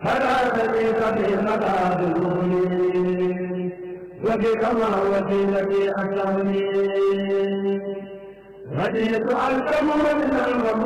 هذا سبيك في مقابلوني وبك ما وسيلتي أكرمني هديت ألكم من المبروك